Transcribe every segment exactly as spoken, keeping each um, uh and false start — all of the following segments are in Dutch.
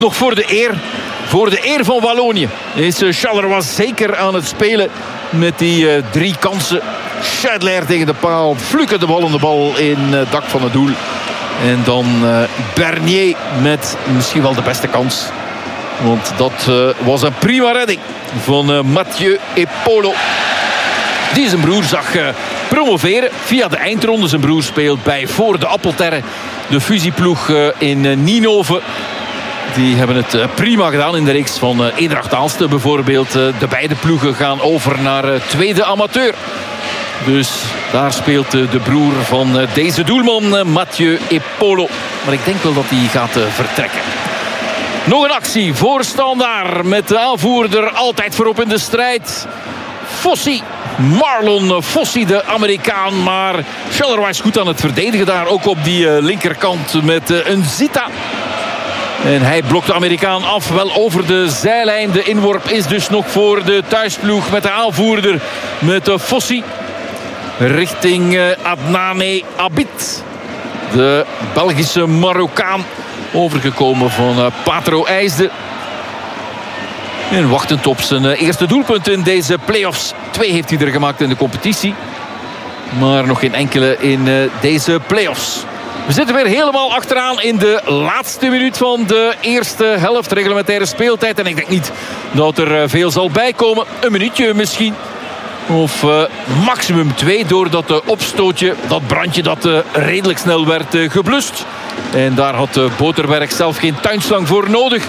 Nog voor de eer, voor de eer van Wallonië is uh, Charleroi zeker aan het spelen met die uh, drie kansen. Scheidler tegen de paal, Fluke de bal in de bal in het uh, dak van het doel. En dan uh, Bernier met misschien wel de beste kans. Want dat uh, was een prima redding van uh, Mathieu Epolo. Die zijn broer zag uh, promoveren via de eindronde. Zijn broer speelt bij Voor de Appelterre, de fusieploeg uh, in uh, Ninove. Die hebben het uh, prima gedaan in de reeks van uh, Eendracht Aalsten bijvoorbeeld. Uh, de beide ploegen gaan over naar uh, tweede amateur. Dus daar speelt uh, de broer van uh, deze doelman, uh, Mathieu Epolo. Maar ik denk wel dat hij gaat uh, vertrekken. Nog een actie voor Standaard met de aanvoerder altijd voorop in de strijd. Fossi, Marlon Fossi, de Amerikaan. Maar Charleroi is goed aan het verdedigen daar. Ook op die uh, linkerkant met uh, een Zita. En hij blokt de Amerikaan af, wel over de zijlijn. De inworp is dus nog voor de thuisploeg met de aanvoerder, met uh, Fossi. Richting uh, Adnane Abid, de Belgische Marokkaan. Overgekomen van uh, Patro IJsde. En wachtend op zijn uh, eerste doelpunt in deze play-offs. Twee heeft hij er gemaakt in de competitie. Maar nog geen enkele in uh, deze play-offs. We zitten weer helemaal achteraan in de laatste minuut van de eerste helft. Reglementaire speeltijd. En ik denk niet dat er uh, veel zal bijkomen. Een minuutje misschien. Of uh, maximum twee. Doordat de opstootje, dat brandje dat uh, redelijk snel werd uh, geblust. En daar had uh, Boterberg zelf geen tuinslang voor nodig.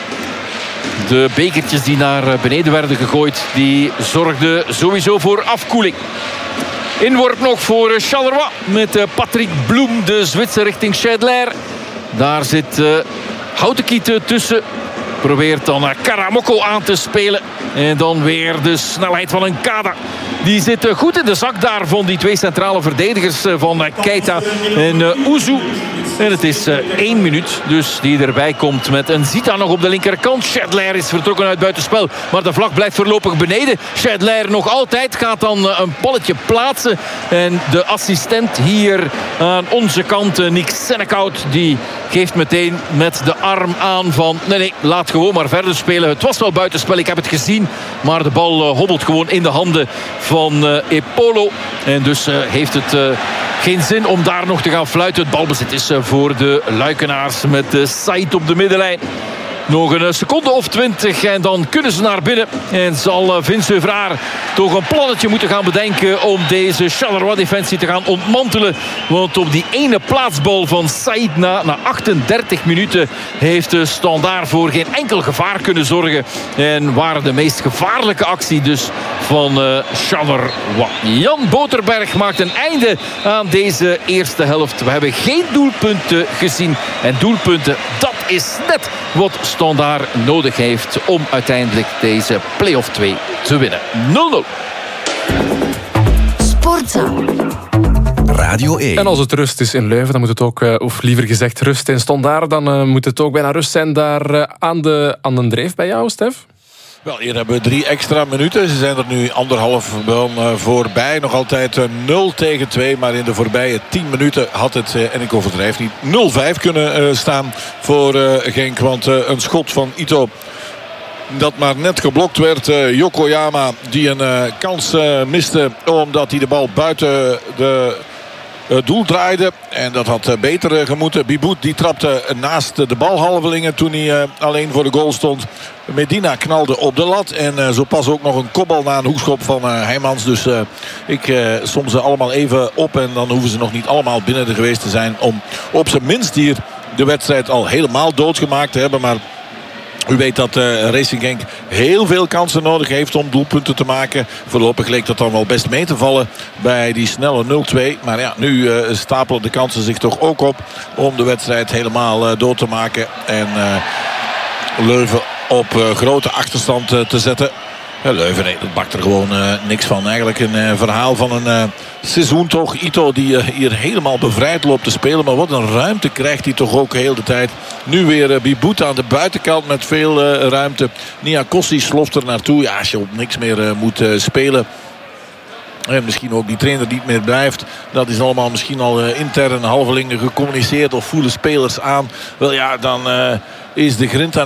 De bekertjes die naar beneden werden gegooid, die zorgden sowieso voor afkoeling. Inworp nog voor Charleroi met Patrick Bloem, de Zwitser richting Scheidler. Daar zit uh, Houtenkiet tussen. Probeert dan Karamoko aan te spelen. En dan weer de snelheid van een Kada. Die zit goed in de zak daar van die twee centrale verdedigers van Keita en Oezu. En het is uh, één minuut dus die erbij komt met een Zita nog op de linkerkant. Scheidler is vertrokken uit buitenspel, maar de vlag blijft voorlopig beneden. Scheidler nog altijd, gaat dan uh, een balletje plaatsen. En de assistent hier aan onze kant, uh, Nick Sennekout, die geeft meteen met de arm aan van... Nee, nee, laat gewoon maar verder spelen. Het was wel buitenspel, ik heb het gezien. Maar de bal uh, hobbelt gewoon in de handen van uh, Epolo. En dus uh, heeft het... Uh, Geen zin om daar nog te gaan fluiten. Het balbezit is voor de Luikenaars met Said op de middenlijn. Nog een seconde of twintig en dan kunnen ze naar binnen. En zal Vince Huvraar toch een plannetje moeten gaan bedenken om deze Charleroi-defensie te gaan ontmantelen. Want op die ene plaatsbal van Said na, na achtendertig minuten heeft de Standaard voor geen enkel gevaar kunnen zorgen. En waren de meest gevaarlijke actie dus van uh, Charleroi. Jan Boterberg maakt een einde aan deze eerste helft. We hebben geen doelpunten gezien. En doelpunten, dat is net wat Standaard nodig heeft om uiteindelijk deze play-off twee te winnen. nul nul. Sportza. Radio één. En als het rust is in Leuven, dan moet het ook, of liever gezegd rust in Standaard, dan uh, moet het ook bijna rust zijn daar uh, aan, de, aan de dreef bij jou, Stef? Wel, hier hebben we drie extra minuten. Ze zijn er nu anderhalf voorbij. Nog altijd nul tegen twee. Maar in de voorbije tien minuten had het, en ik overdrijf niet, nul vijf kunnen staan voor Genk. Want een schot van Ito dat maar net geblokt werd. Yokoyama die een kans miste omdat hij de bal buiten de... Het doel draaide. En dat had beter gemoeten. Biboet die trapte naast de balhalvelingen toen hij alleen voor de goal stond. Medina knalde op de lat. En zo pas ook nog een kopbal na een hoekschop van Heijmans. Dus uh, ik uh, som ze allemaal even op. En dan hoeven ze nog niet allemaal binnen er geweest te zijn. Om op zijn minst hier de wedstrijd al helemaal doodgemaakt te hebben. Maar... U weet dat uh, Racing Genk heel veel kansen nodig heeft om doelpunten te maken. Voorlopig leek dat dan wel best mee te vallen bij die snelle nul twee. Maar ja, nu uh, stapelen de kansen zich toch ook op om de wedstrijd helemaal uh, dood te maken. En uh, Leuven op uh, grote achterstand uh, te zetten. Ja, Leuven, nee, dat bakt er gewoon uh, niks van. Eigenlijk een uh, verhaal van een uh, seizoen toch. Ito die uh, hier helemaal bevrijd loopt te spelen. Maar wat een ruimte krijgt hij toch ook heel de tijd. Nu weer uh, Biboet aan de buitenkant met veel uh, ruimte. Niakossi sloft er naartoe. Ja, als je op niks meer uh, moet uh, spelen. En misschien ook die trainer niet meer blijft. Dat is allemaal misschien al uh, intern halvelingen gecommuniceerd. Of voelen spelers aan. Wel ja, dan uh, is de grind aan